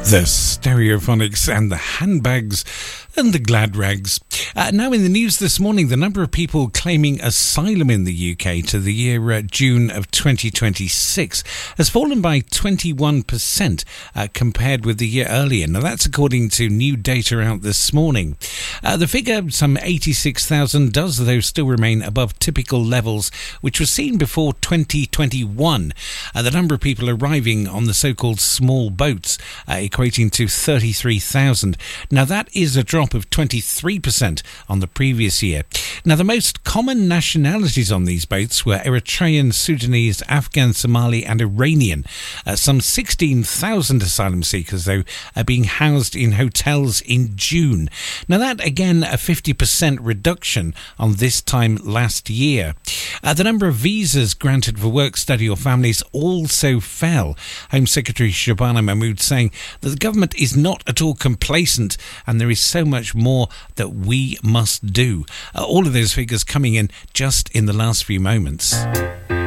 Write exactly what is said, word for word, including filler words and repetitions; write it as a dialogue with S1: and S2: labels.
S1: The Stereophonics and the Handbags and the Glad Rags. Uh, now in the news this morning, the number of people claiming asylum in the U K to the year uh, June of twenty twenty-six has fallen by twenty-one percent uh, compared with the year earlier. Now that's according to new data out this morning. Uh, the figure, some eighty-six thousand, does though still remain above typical levels which were seen before twenty twenty-one. Uh, the number of people arriving on the so-called small boats uh, equating to thirty-three thousand. Now that is a drop of twenty-three percent on the previous year. Now the most common nationalities on these boats were Eritrean, Sudanese, Afghan, Somali and Iranian. Uh, some sixteen thousand asylum seekers though are being housed in hotels in June. Now that again a fifty percent reduction on this time last year. Uh, the number of visas granted for work, study or families also fell. Home Secretary Shabana Mahmood saying that the government is not at all complacent and there is so much more that we must do. Uh, all of those figures coming in just in the last few moments.